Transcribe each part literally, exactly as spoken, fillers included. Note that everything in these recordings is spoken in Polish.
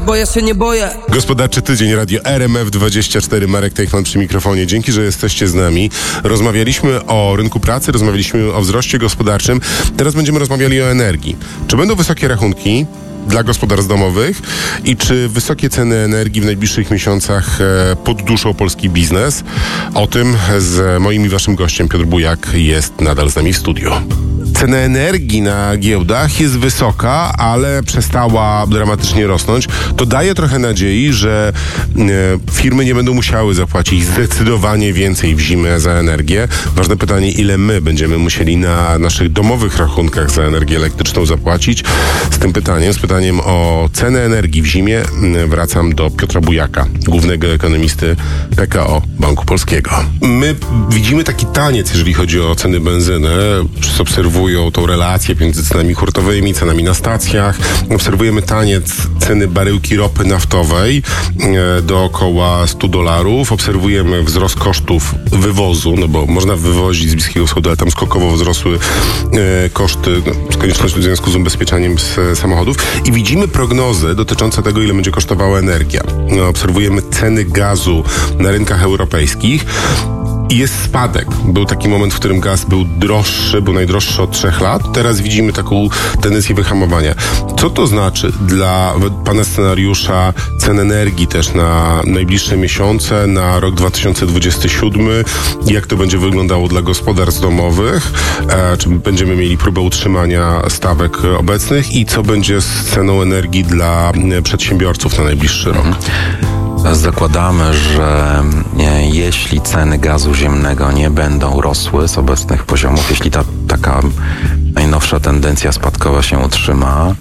bo ja się nie boję. Gospodarczy Tydzień, Radio R M F dwadzieścia cztery, Marek Teichman przy mikrofonie. Dzięki, że jesteście z nami. Rozmawialiśmy o rynku pracy, rozmawialiśmy o wzroście gospodarczym. Teraz będziemy rozmawiali o energii. Czy będą wysokie rachunki dla gospodarstw domowych i czy wysokie ceny energii w najbliższych miesiącach e, podduszą polski biznes? O tym z moim i waszym gościem Piotr Bujak jest nadal z nami w studiu. Cena energii na giełdach jest wysoka, ale przestała dramatycznie rosnąć. To daje trochę nadziei, że e, firmy nie będą musiały zapłacić zdecydowanie więcej w zimę za energię. Ważne pytanie, ile my będziemy musieli na naszych domowych rachunkach za energię elektryczną zapłacić. Z tym pytaniem, z pytaniem o cenę energii w zimie wracam do Piotra Bujaka, głównego ekonomisty P K O Banku Polskiego. My widzimy taki taniec, jeżeli chodzi o ceny benzyny. Wszyscy obserwują tą relację między cenami hurtowymi, cenami na stacjach. Obserwujemy taniec ceny baryłki ropy naftowej e, do około stu dolarów. Obserwujemy wzrost kosztów wywozu, no bo można wywozić z Bliskiego Wschodu, ale tam skokowo wzrosły e, koszty, no, z koniecznością w związku z ubezpieczaniem z samochodów. I widzimy prognozy dotyczące tego, ile będzie kosztowała energia. No, obserwujemy ceny gazu na rynkach europejskich. I jest spadek. Był taki moment, w którym gaz był droższy, był najdroższy od trzech lat. Teraz widzimy taką tendencję wyhamowania. Co to znaczy dla pana scenariusza cen energii też na najbliższe miesiące, na rok dwa tysiące dwudziesty siódmy? Jak to będzie wyglądało dla gospodarstw domowych? E, czy będziemy mieli próbę utrzymania stawek obecnych? I co będzie z ceną energii dla przedsiębiorców na najbliższy rok? Zakładamy, że jeśli ceny gazu ziemnego nie będą rosły z obecnych poziomów, jeśli ta taka najnowsza tendencja spadkowa się utrzyma,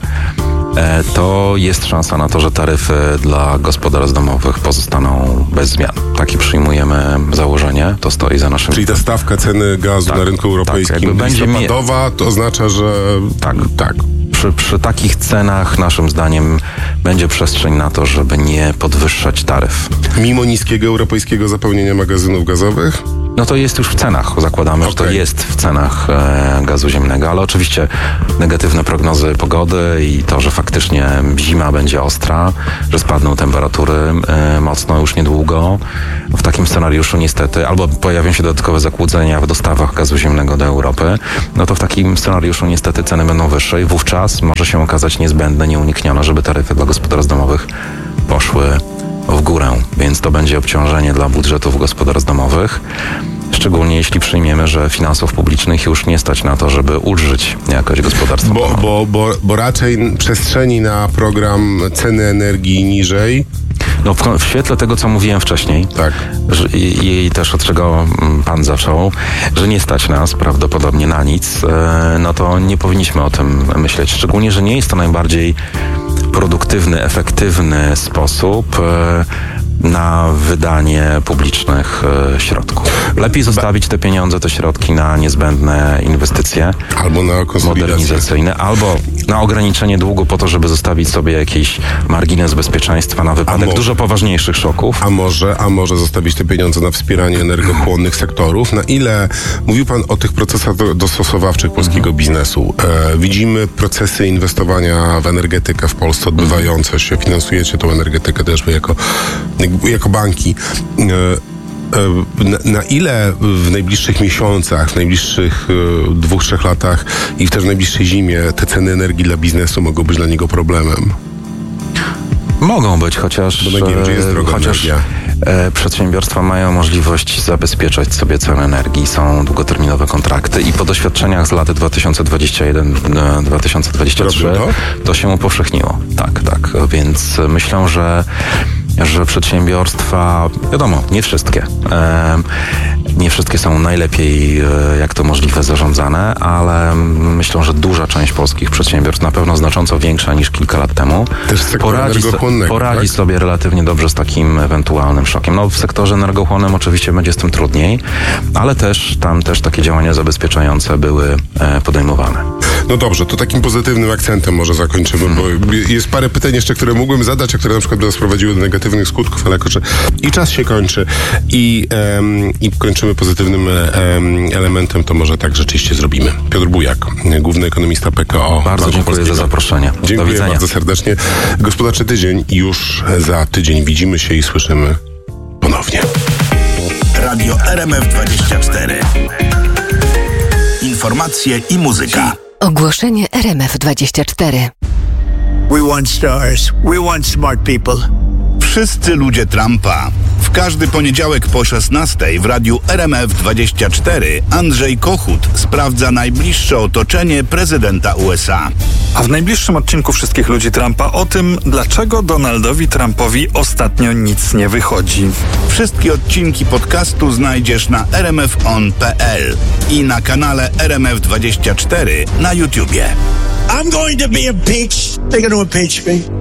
to jest szansa na to, że taryfy dla gospodarstw domowych pozostaną bez zmian. Takie przyjmujemy założenie, to stoi za naszym... Czyli ta stawka ceny gazu tak, na rynku europejskim tak, listopadowa, to oznacza, że... Tak, tak. Przy, przy takich cenach naszym zdaniem będzie przestrzeń na to, żeby nie podwyższać taryf. Mimo niskiego europejskiego zapełnienia magazynów gazowych? No to jest już w cenach. Zakładamy, okay. że to jest w cenach e, gazu ziemnego, ale oczywiście negatywne prognozy pogody i to, że faktycznie zima będzie ostra, że spadną temperatury e, mocno już niedługo. W takim scenariuszu niestety albo pojawią się dodatkowe zakłócenia w dostawach gazu ziemnego do Europy, no to w takim scenariuszu niestety ceny będą wyższe i wówczas może się okazać niezbędne, nieuniknione, żeby taryfy dla gospodarstw domowych poszły w górę, więc to będzie obciążenie dla budżetów gospodarstw domowych, szczególnie jeśli przyjmiemy, że finansów publicznych już nie stać na to, żeby ulżyć jakoś gospodarstwo bo, domowe. Bo, bo, bo raczej przestrzeni na program ceny energii niżej. No w, w świetle tego, co mówiłem wcześniej, tak. że, i, i też od czego pan zaczął, że nie stać nas prawdopodobnie na nic, e, no to nie powinniśmy o tym myśleć. Szczególnie, że nie jest to najbardziej produktywny, efektywny sposób e, na wydanie publicznych e, środków. Lepiej zostawić te pieniądze, te środki na niezbędne inwestycje. Albo na modernizacyjne, albo na ograniczenie długu po to, żeby zostawić sobie jakiś margines bezpieczeństwa na wypadek może, dużo poważniejszych szoków. A może, a może zostawić te pieniądze na wspieranie energochłonnych sektorów? Na ile, mówił pan o tych procesach dostosowawczych polskiego biznesu. E, widzimy procesy inwestowania w energetykę w Polsce odbywające się. Finansujecie tą energetykę też jako jako banki. Na, na ile w najbliższych miesiącach, w najbliższych dwóch, trzech latach i też w najbliższej zimie te ceny energii dla biznesu mogą być dla niego problemem? Mogą być, chociaż, Bo wiem, że jest droga chociaż energia. Przedsiębiorstwa mają możliwość zabezpieczać sobie cenę energii. Są długoterminowe kontrakty i po doświadczeniach z lat dwa tysiące dwudziestego pierwszego do dwa tysiące dwudziestego trzeciego to? to się upowszechniło. Tak, tak. Więc myślę, że że przedsiębiorstwa, wiadomo, nie wszystkie, e, nie wszystkie są najlepiej, e, jak to możliwe, zarządzane, ale myślę, że duża część polskich przedsiębiorstw, na pewno znacząco większa niż kilka lat temu, poradzi, so, poradzi tak? sobie relatywnie dobrze z takim ewentualnym szokiem. No w sektorze energochłonnym oczywiście będzie z tym trudniej, ale też tam też takie działania zabezpieczające były e, podejmowane. No dobrze, to takim pozytywnym akcentem może zakończymy, hmm. bo jest parę pytań jeszcze, które mógłbym zadać, a które na przykład by nas prowadziły do negatywnych skutków, ale jako, że i czas się kończy i, um, i kończymy pozytywnym um, elementem, to może tak rzeczywiście zrobimy. Piotr Bujak, główny ekonomista P K O. Bardzo dziękuję Polskiego. za zaproszenie. Dziękuję bardzo serdecznie. Gospodarczy tydzień już za tydzień widzimy się i słyszymy ponownie. Radio R M F dwadzieścia cztery. Informacje i muzyka. Ogłoszenie R M F dwadzieścia cztery. We want stars. We want smart people. Wszyscy ludzie Trumpa. W każdy poniedziałek po szesnastej w radiu R M F dwadzieścia cztery Andrzej Kochut sprawdza najbliższe otoczenie prezydenta U S A. A w najbliższym odcinku Wszystkich ludzi Trumpa o tym, dlaczego Donaldowi Trumpowi ostatnio nic nie wychodzi. Wszystkie odcinki podcastu znajdziesz na r m f on kropka p l i na kanale R M F dwadzieścia cztery na YouTubie. I'm going to be impeached. They're going to impeach me.